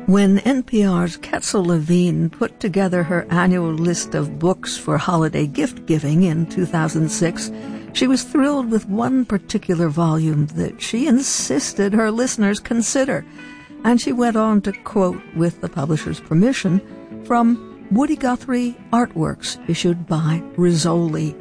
When NPR's Ketzel Levine put together her annual list of books for holiday gift-giving in 2006, she was thrilled with one particular volume that she insisted her listeners consider, and she went on to quote, with the publisher's permission, from Woody Guthrie Artworks, issued by Rizzoli.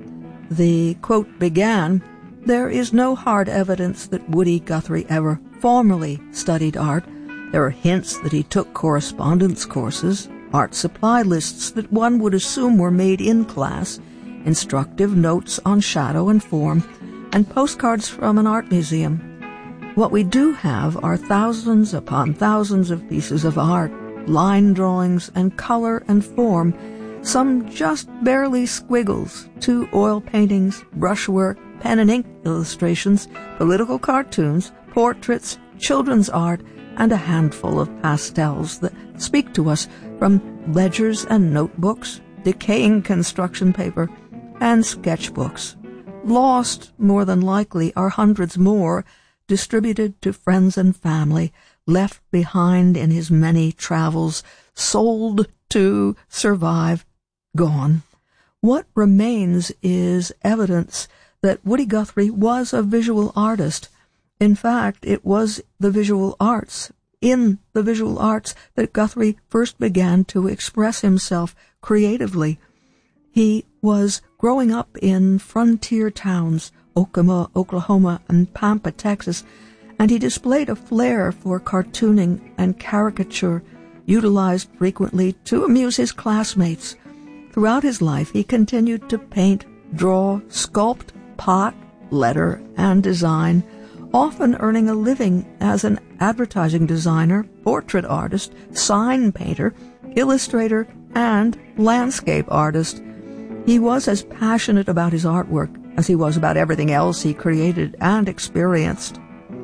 The quote began, "There is no hard evidence that Woody Guthrie ever formally studied art. There are hints that he took correspondence courses, art supply lists that one would assume were made in class, instructive notes on shadow and form, and postcards from an art museum. What we do have are thousands upon thousands of pieces of art, line drawings and color and form, some just barely squiggles, 2 oil paintings, brushwork, pen and ink illustrations, political cartoons, portraits, children's art, and a handful of pastels that speak to us from ledgers and notebooks, decaying construction paper, and sketchbooks. Lost, more than likely, are hundreds more, distributed to friends and family, left behind in his many travels, sold to survive, gone. What remains is evidence that Woody Guthrie was a visual artist. In fact, it was the visual arts, in the visual arts, that Guthrie first began to express himself creatively. He was growing up in frontier towns, Okemos, Oklahoma, and Pampa, Texas, and he displayed a flair for cartooning and caricature, utilized frequently to amuse his classmates. Throughout his life, he continued to paint, draw, sculpt, pot, letter, and design, often earning a living as an advertising designer, portrait artist, sign painter, illustrator, and landscape artist. He was as passionate about his artwork as he was about everything else he created and experienced.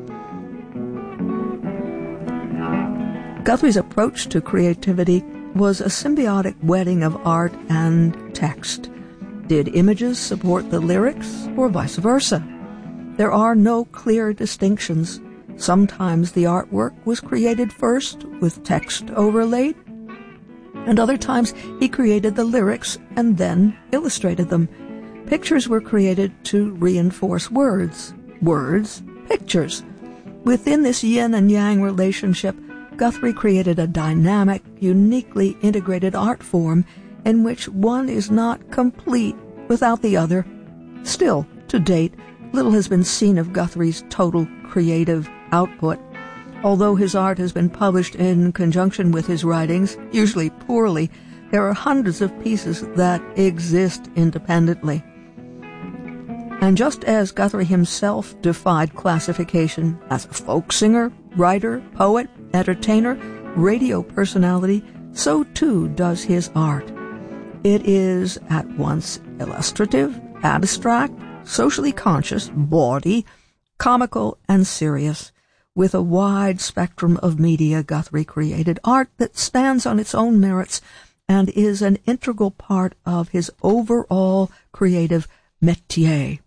Guthrie's approach to creativity was a symbiotic wedding of art and text. Did images support the lyrics, or vice versa? There are no clear distinctions. Sometimes the artwork was created first with text overlaid, and other times he created the lyrics and then illustrated them. Pictures were created to reinforce words. Words, pictures. Within this yin and yang relationship, Guthrie created a dynamic, uniquely integrated art form in which one is not complete without the other. Still, to date, little has been seen of Guthrie's total creative output. Although his art has been published in conjunction with his writings, usually poorly, there are hundreds of pieces that exist independently. And just as Guthrie himself defied classification as a folk singer, writer, poet, entertainer, radio personality, so too does his art. It is at once illustrative, abstract, socially conscious, bawdy, comical, and serious. With a wide spectrum of media, Guthrie created art that stands on its own merits and is an integral part of his overall creative métier.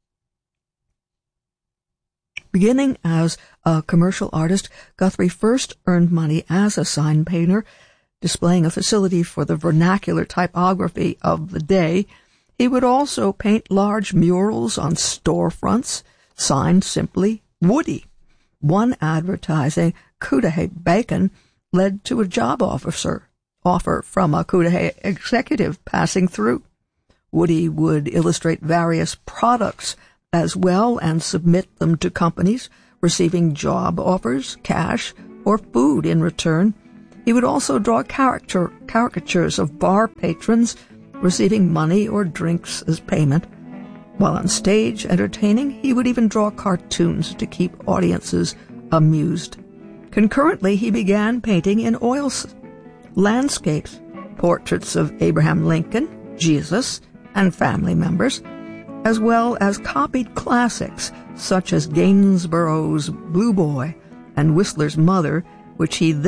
Beginning as a commercial artist, Guthrie first earned money as a sign painter, displaying a facility for the vernacular typography of the day. He would also paint large murals on storefronts, signed simply Woody. One advertising Cudahy Bacon led to a job offer from a Cudahy executive passing through. Woody would illustrate various products as well and submit them to companies, receiving job offers, cash, or food in return. He would also draw caricatures of bar patrons, receiving money or drinks as payment. While on stage entertaining, he would even draw cartoons to keep audiences amused. Concurrently, he began painting in oils, landscapes, portraits of Abraham Lincoln, Jesus, and family members, as well as copied classics such as Gainsborough's Blue Boy and Whistler's Mother, which he then